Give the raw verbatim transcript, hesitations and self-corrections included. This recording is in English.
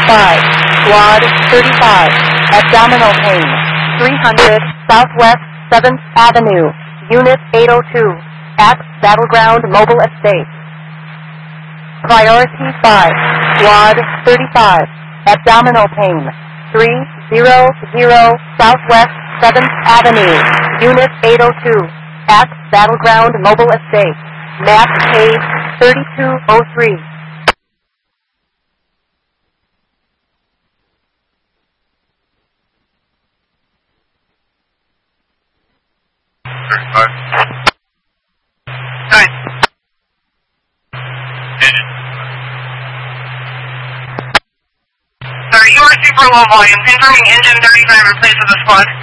five, Squad thirty-five, abdominal pain, three hundred, Southwest seventh Avenue, Unit eight oh two, at Battleground Mobile Estate. Priority five, Squad thirty-five, abdominal pain, three hundred, Southwest seventh Avenue, Unit eight oh two, at Battleground Mobile Estate. Map page thirty-two oh three. thirty-five. Nine. Engine. Sorry, you are super low volume. Confirming engine thirty-five replaces the squad.